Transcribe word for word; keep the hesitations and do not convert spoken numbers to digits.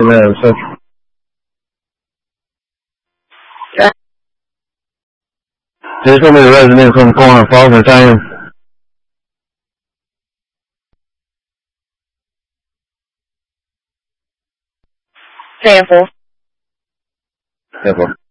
现在算。This one is resident from corner, Father Time. Sample. Sample.